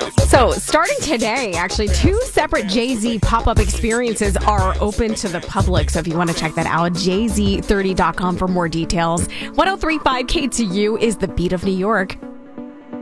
So, starting today, actually, two separate Jay-Z pop-up experiences are open to the public. So, if you want to check that out, jz30.com for more details. 103.5 KTU is the beat of New York.